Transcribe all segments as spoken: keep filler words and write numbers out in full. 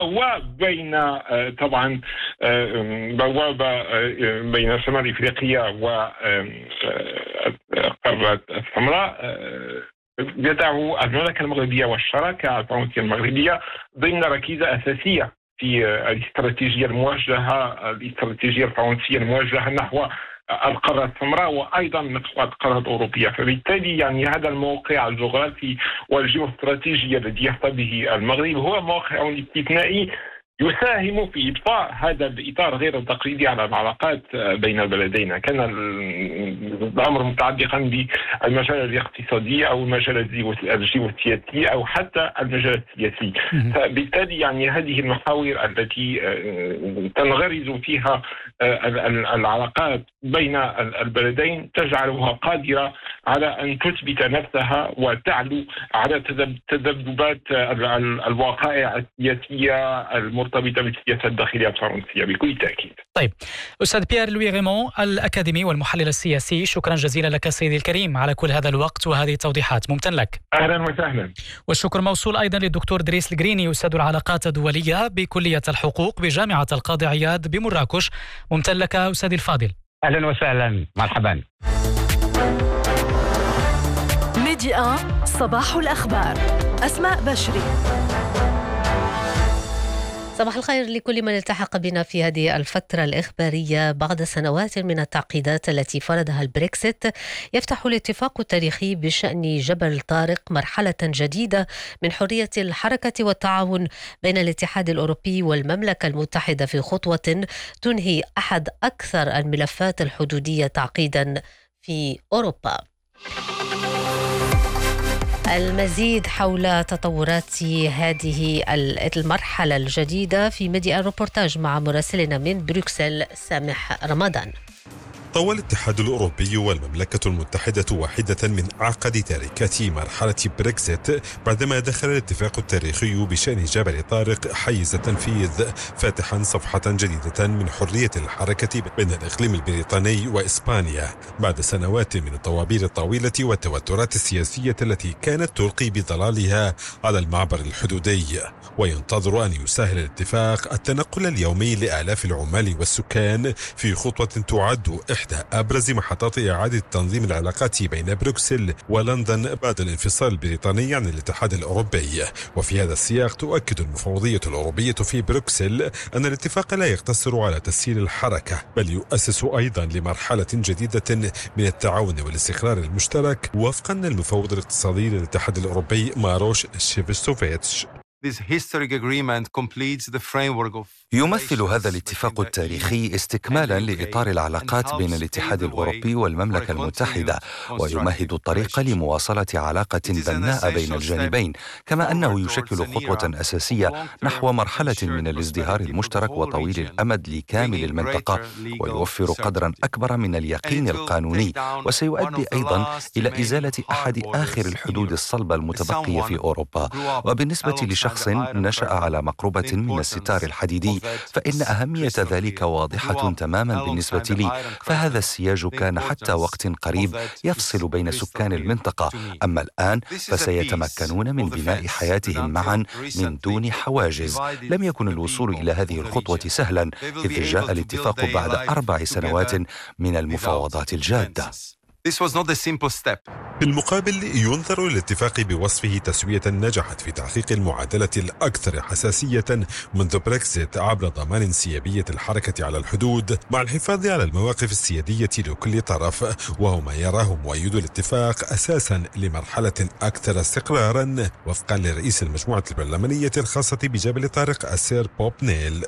وبين آه، طبعا آه، بوابة آه، بين شمال إفريقيا والقارة السمراء. آه، يدعو المملكة المغربية والشراكة الفرنسية المغربية ضمن ركيزة أساسية في آه، الاستراتيجية الموجهة الاستراتيجية الفرنسية الموجهة نحو القارة السمراء وأيضا نحو القارة الأوروبية. فبالتالي يعني هذا الموقع الجغرافي والجيوستراتيجي الذي يحظى به المغرب هو موقع استثنائي يساهم في إبقاء هذا الإطار غير التقليدي على العلاقات بين البلدين، كان الأمر متعلقا بالمجال الاقتصادي أو المجال الجيوسياسي أو حتى المجال السياسي. فبالتالي يعني هذه المحاور التي تنغرز فيها العلاقات بين البلدين تجعلها قادرة على أن تثبت نفسها وتعلو على تذبذبات الوقائع السياسية المرتبطة بالسياسة الداخلية الفرنسية بكل تأكيد. طيب أستاذ بيير لوي غيمون الأكاديمي والمحلل السياسي، شكرا جزيلا لك سيدي الكريم على كل هذا الوقت وهذه التوضيحات، ممتن لك. أهلا وسهلا. والشكر موصول أيضا للدكتور دريس القريني أستاذ العلاقات الدولية بكلية الحقوق بجامعة القاضي عياض بمراكش، ممتن لك أستاذي الفاضل. أهلا وسهلا، مرحبا. ميديا صباح الأخبار، أسماء بشري. صباح الخير لكل من التحق بنا في هذه الفترة الإخبارية. بعد سنوات من التعقيدات التي فرضها البريكسيت، يفتح الاتفاق التاريخي بشأن جبل طارق مرحلة جديدة من حرية الحركة والتعاون بين الاتحاد الأوروبي والمملكة المتحدة في خطوة تنهي أحد أكثر الملفات الحدودية تعقيدا في أوروبا. المزيد حول تطورات هذه المرحلة الجديدة في ميديا الروبورتاج مع مراسلنا من بروكسل سامح رمضان. طوى الاتحاد الأوروبي والمملكة المتحدة واحدة من أعقد تاركات مرحلة بريكسيت بعدما دخل الاتفاق التاريخي بشأن جبل طارق حيز تنفيذ، فاتحا صفحة جديدة من حرية الحركة بين الإقليم البريطاني وإسبانيا بعد سنوات من الطوابير الطويلة والتوترات السياسية التي كانت تلقي بظلالها على المعبر الحدودي. وينتظر أن يسهل الاتفاق التنقل اليومي لآلاف العمال والسكان في خطوة تعد إحدى أبرز محطات إعادة تنظيم العلاقات بين بروكسل ولندن بعد الانفصال البريطاني عن الاتحاد الأوروبي. وفي هذا السياق تؤكد المفوضية الأوروبية في بروكسل أن الاتفاق لا يقتصر على تسهيل الحركة، بل يؤسس أيضا لمرحلة جديدة من التعاون والاستقرار المشترك وفقا للمفوض الاقتصادي للاتحاد الأوروبي ماروش شيفستوفيتش. يمثل هذا الاتفاق التاريخي استكمالا لإطار العلاقات بين الاتحاد الأوروبي والمملكة المتحدة، ويمهد الطريق لمواصلة علاقة بناءة بين الجانبين، كما أنه يشكل خطوة أساسية نحو مرحلة من الازدهار المشترك وطويل الأمد لكامل المنطقة، ويوفر قدرا أكبر من اليقين القانوني، وسيؤدي أيضا إلى إزالة أحد آخر الحدود الصلبة المتبقية في أوروبا. وبالنسبة لشخص نشأ على مقربة من الستار الحديدي فإن أهمية ذلك واضحة تماما بالنسبة لي، فهذا السياج كان حتى وقت قريب يفصل بين سكان المنطقة، أما الآن فسيتمكنون من بناء حياتهم معا من دون حواجز. لم يكن الوصول إلى هذه الخطوة سهلا، إذ جاء الاتفاق بعد أربع سنوات من المفاوضات الجادة. في المقابل ينظر للاتفاق بوصفه تسوية نجحت في تحقيق المعادلة الأكثر حساسية منذ بريكسيت عبر ضمان انسيابية الحركة على الحدود مع الحفاظ على المواقف السيادية لكل طرف، وهو ما يراه مؤيد الاتفاق أساسا لمرحلة أكثر استقرارا وفقا لرئيس المجموعة البرلمانية الخاصة بجبل طارق السير بوب نيل.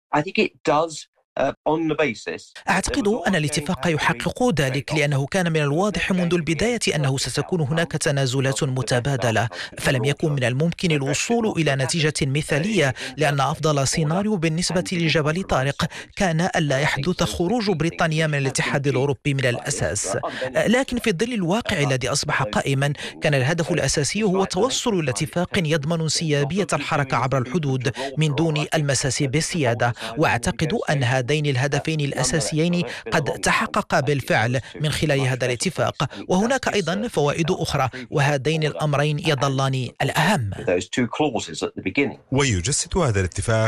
أعتقد أن الاتفاق يحقق ذلك، لأنه كان من الواضح منذ البداية أنه ستكون هناك تنازلات متبادلة، فلم يكن من الممكن الوصول إلى نتيجة مثالية، لأن أفضل سيناريو بالنسبة لجبل طارق كان ألا يحدث خروج بريطانيا من الاتحاد الأوروبي من الأساس. لكن في ظل الواقع الذي أصبح قائما، كان الهدف الأساسي هو توصل إلى اتفاق يضمن انسيابية الحركة عبر الحدود من دون المساس بالسيادة، وأعتقد أن هذين الهدفين الأساسيين قد تحققا بالفعل من خلال هذا الاتفاق، وهناك أيضا فوائد أخرى، وهذين الأمرين يظلان الأهم. ويجسد هذا الاتفاق